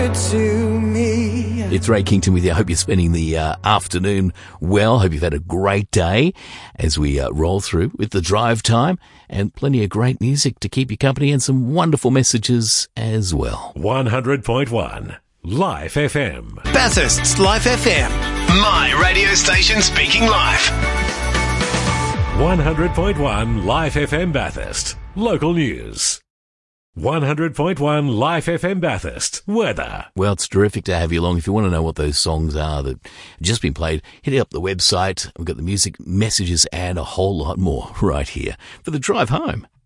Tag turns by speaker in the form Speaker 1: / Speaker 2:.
Speaker 1: To me.
Speaker 2: It's Ray Kington with you. I hope you're spending the afternoon well. Hope you've had a great day as we roll through with the drive time and plenty of great music to keep you company and some wonderful messages as well.
Speaker 3: 100.1 Life FM.
Speaker 4: Bathurst's Life FM. My radio station speaking live.
Speaker 3: 100.1 Life FM Bathurst. Local news. 100.1 Life FM Bathurst. Weather.
Speaker 2: Well, it's terrific to have you along. If you want to know what those songs are that have just been played, hit up the website. We've got the music, messages, and a whole lot more right here for the drive home.